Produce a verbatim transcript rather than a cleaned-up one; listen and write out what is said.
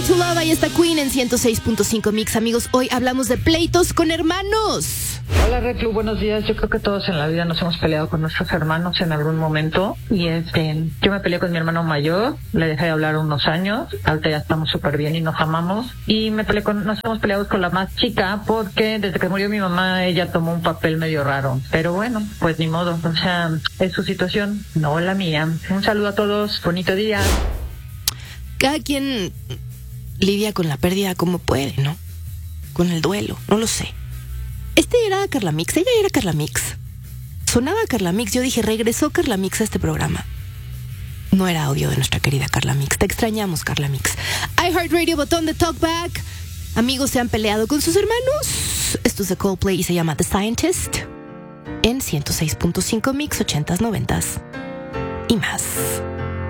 To Love, ahí está Queen en ciento seis punto cinco Mix. Amigos, hoy hablamos de pleitos con hermanos. Hola Reclu, buenos días. Yo creo que todos en la vida nos hemos peleado con nuestros hermanos en algún momento. Y este, yo me peleé con mi hermano mayor, le dejé de hablar unos años, ahorita ya estamos súper bien y nos amamos. Y me peleé con, nos hemos peleado con la más chica porque desde que murió mi mamá ella tomó un papel medio raro. Pero bueno, pues ni modo, o sea, es su situación, no la mía. Un saludo a todos, bonito día. Cada quien lidia con la pérdida como puede, ¿no? Con el duelo, no lo sé. Este era Carla Mix, ella era Carla Mix. Sonaba Carla Mix, yo dije, regresó Carla Mix a este programa. No era audio de nuestra querida Carla Mix, te extrañamos Carla Mix. iHeartRadio, botón de talkback. Amigos se han peleado con sus hermanos. Esto es de Coldplay y se llama The Scientist. En ciento seis punto cinco Mix, ochentas, noventas y más.